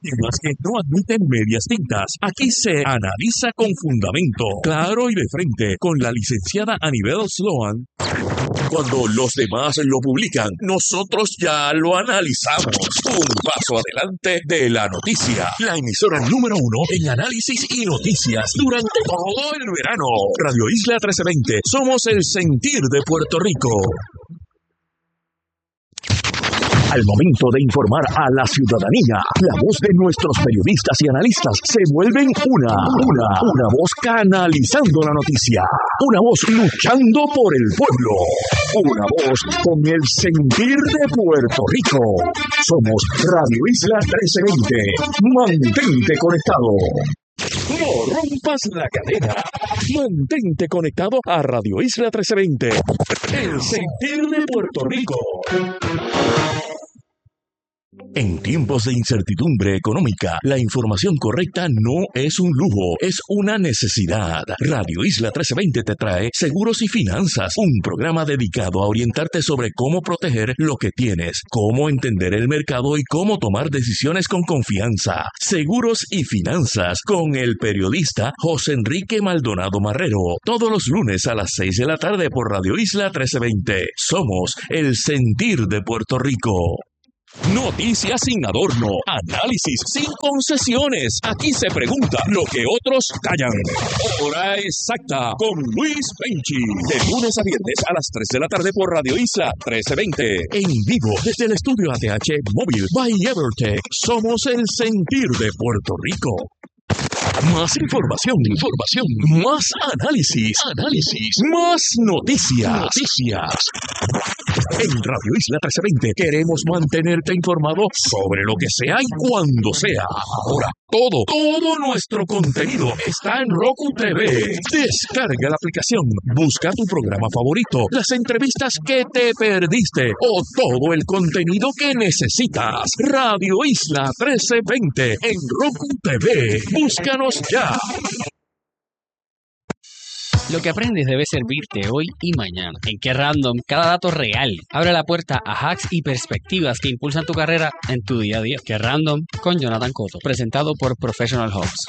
temas que no admiten medias tintas. Aquí se analiza con fundamento, claro y de frente, con la licenciada Anibel Sloan. Cuando los demás lo publican, nosotros ya lo analizamos. Un paso adelante de la noticia. La emisora número 1 en análisis y noticias durante todo el verano. Radio Isla 1320. Somos el sentir de Puerto Rico. Al momento de informar a la ciudadanía, la voz de nuestros periodistas y analistas se vuelven una voz canalizando la noticia, una voz luchando por el pueblo, una voz con el sentir de Puerto Rico. Somos Radio Isla 1320. Mantente conectado. No rompas la cadena. Mantente conectado a Radio Isla 1320. El sentir de Puerto Rico. En tiempos de incertidumbre económica, la información correcta no es un lujo, es una necesidad. Radio Isla 1320 te trae Seguros y Finanzas, un programa dedicado a orientarte sobre cómo proteger lo que tienes, cómo entender el mercado y cómo tomar decisiones con confianza. Seguros y Finanzas con el periodista José Enrique Maldonado Marrero, todos los lunes a las 6 de la tarde por Radio Isla 1320. Somos el sentir de Puerto Rico. Noticias sin adorno, análisis sin concesiones. Aquí se pregunta lo que otros callan. Hora exacta con Luis Penchi. De lunes a viernes a las 3 de la tarde por Radio Isla 1320. En vivo desde el estudio ATH Móvil by Evertech. Somos el sentir de Puerto Rico. Más información, más análisis, más noticias. En Radio Isla 1320 queremos mantenerte informado sobre lo que sea y cuando sea. Ahora, todo nuestro contenido está en Roku TV. Descarga la aplicación, busca tu programa favorito, las entrevistas que te perdiste o todo el contenido que necesitas. Radio Isla 1320 en Roku TV. Búscanos ya. Lo que aprendes debe servirte hoy y mañana. En Qué Random, cada dato real abre la puerta a hacks y perspectivas que impulsan tu carrera en tu día a día. Qué Random con Jonathan Cotto, presentado por Professional Hubs.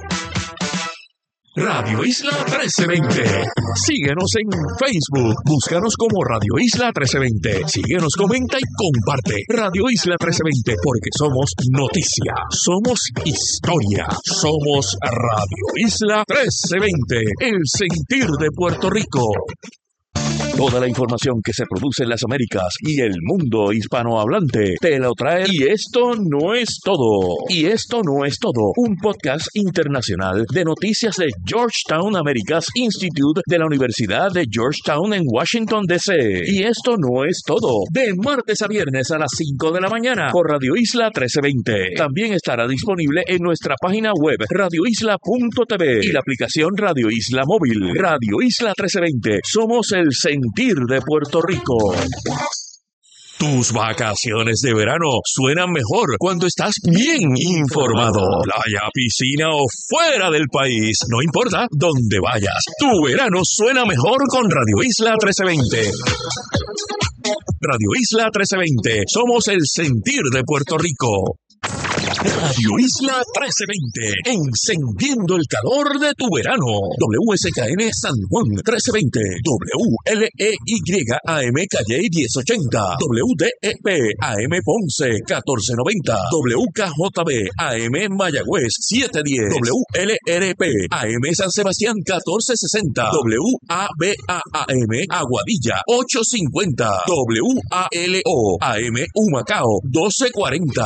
Radio Isla 1320. Síguenos en Facebook. Búscanos como Radio Isla 1320. Síguenos, comenta y comparte. Radio Isla 1320, porque somos noticia, somos historia, somos Radio Isla 1320. El sentir de Puerto Rico. Toda la información que se produce en las Américas y el mundo hispanohablante te lo trae. Y esto no es todo. Un podcast internacional de noticias de Georgetown Americas Institute de la Universidad de Georgetown en Washington, D.C. Y esto no es todo. De martes a viernes a las 5 de la mañana por Radio Isla 1320. También estará disponible en nuestra página web radioisla.tv y la aplicación Radio Isla Móvil. Radio Isla 1320. Somos el sentir de Puerto Rico. Tus vacaciones de verano suenan mejor cuando estás bien informado. Playa, piscina o fuera del país, no importa dónde vayas. Tu verano suena mejor con Radio Isla 1320. Radio Isla 1320. Somos el sentir de Puerto Rico. Radio Isla 1320, encendiendo el calor de tu verano. WSKN San Juan 1320, WLEY AM Calle 1080, WDEP AM Ponce 1490, WKJB AM Mayagüez 710, WLRP AM San Sebastián 1460, WABA-AM Aguadilla 850, WALO AM Humacao 1240,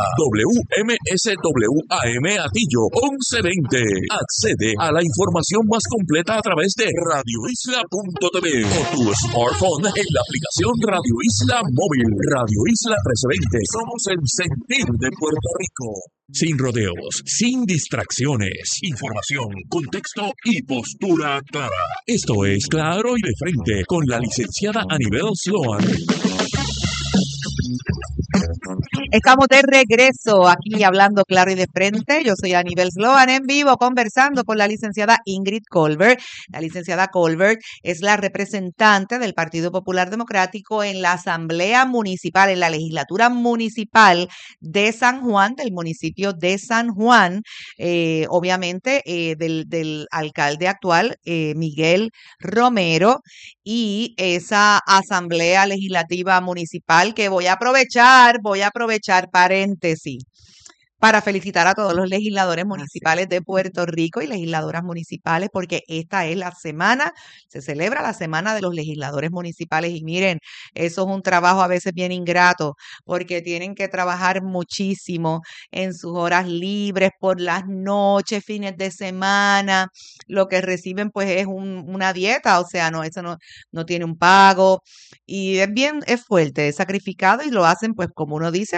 WMSWAM Atillo 1120. Accede a la información más completa a través de radioisla.tv o tu smartphone en la aplicación Radio Isla Móvil. Radio Isla 1320. Somos el sentir de Puerto Rico. Sin rodeos, sin distracciones, información, contexto y postura clara. Esto es Claro y de Frente con la licenciada Anibel Sloan. Estamos de regreso aquí hablando claro y de frente. Yo soy Anibel Sloan en vivo conversando con la licenciada Ingrid Colbert. La licenciada Colbert es la representante del Partido Popular Democrático en la Asamblea Municipal, en la legislatura municipal de San Juan, del municipio de San Juan, obviamente del alcalde actual, Miguel Romero, y esa asamblea legislativa municipal que voy a aprovechar paréntesis para felicitar a todos los legisladores municipales de Puerto Rico y legisladoras municipales, porque esta es la semana, se celebra la semana de los legisladores municipales y miren, eso es un trabajo a veces bien ingrato, porque tienen que trabajar muchísimo en sus horas libres, por las noches, fines de semana, lo que reciben pues es una dieta, o sea, eso no tiene un pago y es fuerte, es sacrificado y lo hacen pues como uno dice,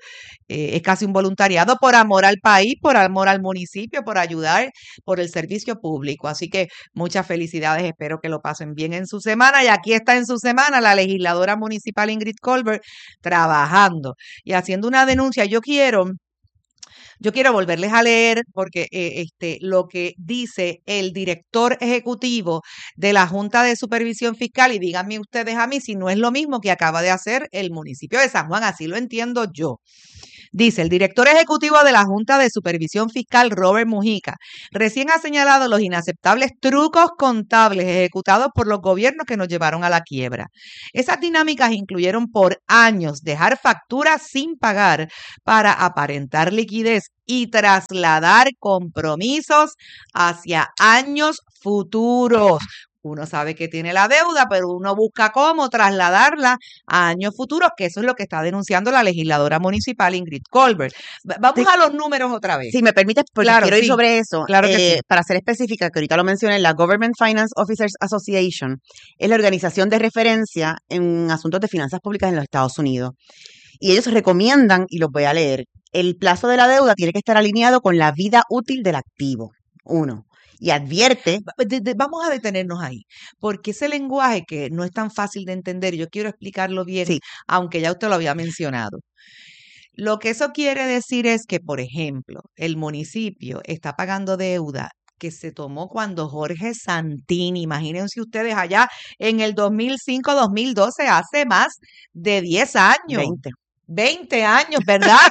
es casi un voluntariado por amor al país, por amor al municipio, por ayudar, por el servicio público. Así que muchas felicidades, espero que lo pasen bien en su semana. Y aquí está en su semana la legisladora municipal Ingrid Colbert trabajando y haciendo una denuncia. Yo quiero volverles a leer porque lo que dice el director ejecutivo de la Junta de Supervisión Fiscal, y díganme ustedes a mí si no es lo mismo que acaba de hacer el municipio de San Juan, así lo entiendo yo. Dice, el director ejecutivo de la Junta de Supervisión Fiscal, Robert Mujica, recién ha señalado los inaceptables trucos contables ejecutados por los gobiernos que nos llevaron a la quiebra. Esas dinámicas incluyeron por años dejar facturas sin pagar para aparentar liquidez y trasladar compromisos hacia años futuros. Uno sabe que tiene la deuda, pero uno busca cómo trasladarla a años futuros, que eso es lo que está denunciando la legisladora municipal Ingrid Colbert. Vamos a los números otra vez. Si me permites, porque Claro, quiero ir sí. sobre eso. Claro que sí. Para ser específica, que ahorita lo mencioné, la Government Finance Officers Association es la organización de referencia en asuntos de finanzas públicas en los Estados Unidos. Y ellos recomiendan, y los voy a leer, el plazo de la deuda tiene que estar alineado con la vida útil del activo. 1. Y advierte. Vamos a detenernos ahí, porque ese lenguaje que no es tan fácil de entender, yo quiero explicarlo bien, Sí. aunque ya usted lo había mencionado. Lo que eso quiere decir es que, por ejemplo, el municipio está pagando deuda que se tomó cuando Jorge Santini, imagínense ustedes allá en el 2005-2012, hace más de 10 años. 20 años, ¿verdad?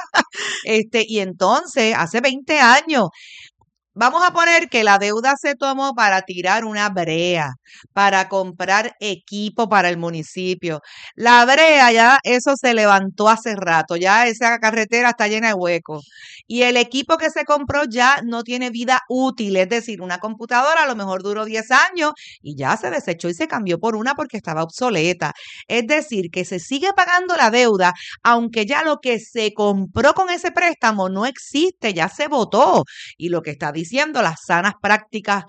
Y entonces, hace 20 años, vamos a poner que la deuda se tomó para tirar una brea, para comprar equipo para el municipio. La brea ya eso se levantó hace rato, ya esa carretera está llena de huecos. Y el equipo que se compró ya no tiene vida útil, es decir, una computadora a lo mejor duró 10 años y ya se desechó y se cambió por una porque estaba obsoleta. Es decir, que se sigue pagando la deuda, aunque ya lo que se compró con ese préstamo no existe, ya se votó. Y lo que está diciendo las sanas prácticas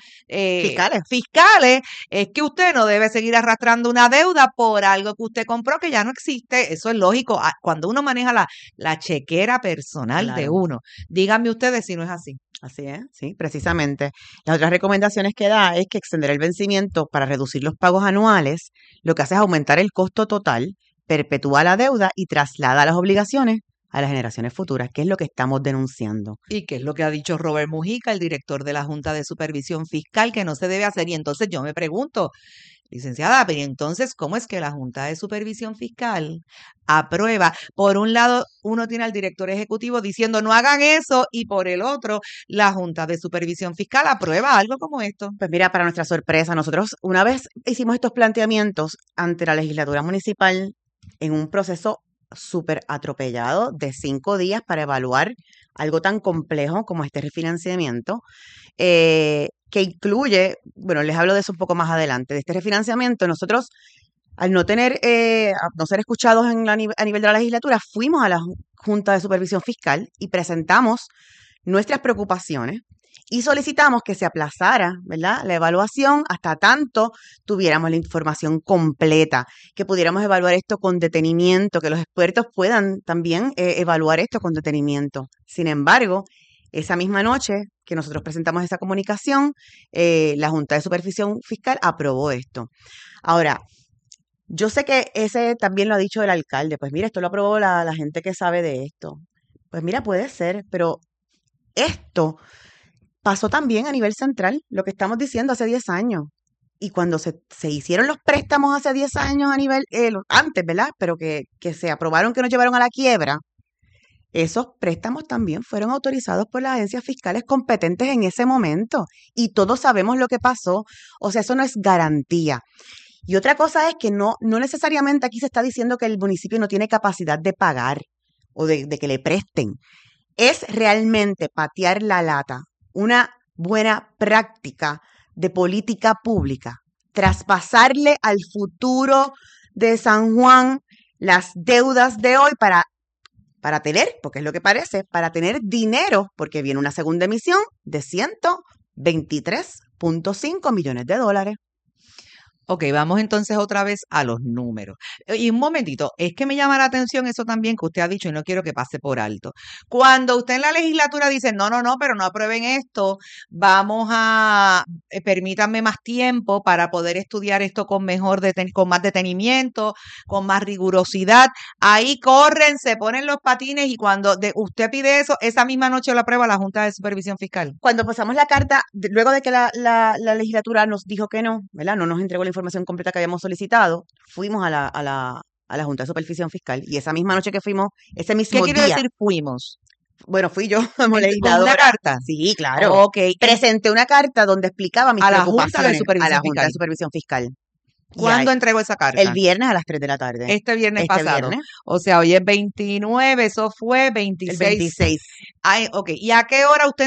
fiscales es que usted no debe seguir arrastrando una deuda por algo que usted compró que ya no existe. Eso es lógico. Cuando uno maneja la chequera personal de uno, díganme ustedes si no es así. Así es, sí, precisamente. Las otras recomendaciones que da es que extender el vencimiento para reducir los pagos anuales, lo que hace es aumentar el costo total, perpetúa la deuda y traslada las obligaciones a las generaciones futuras, que es lo que estamos denunciando. Y que es lo que ha dicho Robert Mujica, el director de la Junta de Supervisión Fiscal, que no se debe hacer. Y entonces yo me pregunto, licenciada, pero entonces, ¿cómo es que la Junta de Supervisión Fiscal aprueba? Por un lado, uno tiene al director ejecutivo diciendo no hagan eso y por el otro, la Junta de Supervisión Fiscal aprueba algo como esto. Pues mira, para nuestra sorpresa, nosotros una vez hicimos estos planteamientos ante la legislatura municipal en un proceso súper atropellado de 5 días para evaluar algo tan complejo como este refinanciamiento, que incluye, bueno, les hablo de eso un poco más adelante, de este refinanciamiento. Nosotros, al no tener, no ser escuchados a nivel de la legislatura, fuimos a la Junta de Supervisión Fiscal y presentamos nuestras preocupaciones y solicitamos que se aplazara, ¿verdad?, la evaluación hasta tanto tuviéramos la información completa, que pudiéramos evaluar esto con detenimiento, que los expertos puedan también evaluar esto con detenimiento. Sin embargo, esa misma noche que nosotros presentamos esa comunicación, la Junta de Supervisión Fiscal aprobó esto. Ahora, Yo sé que ese también lo ha dicho el alcalde. Pues mira, esto lo aprobó la gente que sabe de esto. Pues mira, puede ser, pero esto pasó también a nivel central, lo que estamos diciendo hace 10 años. Y cuando se hicieron los préstamos hace 10 años a nivel, antes, ¿verdad? Pero que se aprobaron, que nos llevaron a la quiebra, esos préstamos también fueron autorizados por las agencias fiscales competentes en ese momento. Y todos sabemos lo que pasó. O sea, eso no es garantía. Y otra cosa es que no necesariamente aquí se está diciendo que el municipio no tiene capacidad de pagar o de que le presten. Es realmente patear la lata, una buena práctica de política pública, traspasarle al futuro de San Juan las deudas de hoy para tener, porque es lo que parece, para tener dinero, porque viene una segunda emisión de $123.5 millones. Ok, vamos entonces otra vez a los números. Y un momentito, es que me llama la atención eso también que usted ha dicho y no quiero que pase por alto. Cuando usted en la legislatura dice, no, pero no aprueben esto, vamos a, permítanme más tiempo para poder estudiar esto con con más detenimiento, con más rigurosidad. Ahí corren, se ponen los patines y cuando usted pide eso, esa misma noche lo aprueba la Junta de Supervisión Fiscal. Cuando pasamos la carta, luego de que la legislatura nos dijo que no, ¿verdad? No nos entregó la información completa que habíamos solicitado, fuimos a la Junta de Supervisión Fiscal y esa misma noche que fuimos, ese mismo ¿Qué día. quiere decir fuimos? Bueno, fui yo como ¿Con legisladora. una carta? Sí, claro. Ok. Presenté una carta donde explicaba mis A la Junta de preocupaciones Supervisión a la Junta Fiscal. de Supervisión Fiscal. ¿Cuándo entregó esa carta? El viernes a las 3 de la tarde. Este viernes pasado. Viernes. O sea, hoy es 29, eso fue 26. El 26. Ay, ok. ¿Y a qué hora usted